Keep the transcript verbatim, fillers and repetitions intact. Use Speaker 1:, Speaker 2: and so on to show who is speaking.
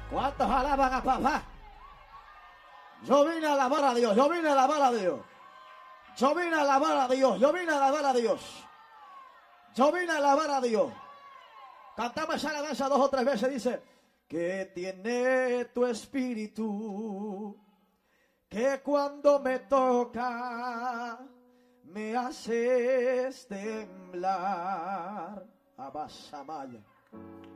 Speaker 1: ¿Cuántos alaban a papá? Yo vine a alabar a Dios, yo vine a alabar a Dios. Yo vine a alabar a Dios, yo vine a alabar a Dios. Yo vine a alabar a Dios. Cantamos esa alabanza dos o tres veces, dice, que tiene tu espíritu, que cuando me toca, me haces temblar. Abasamaya.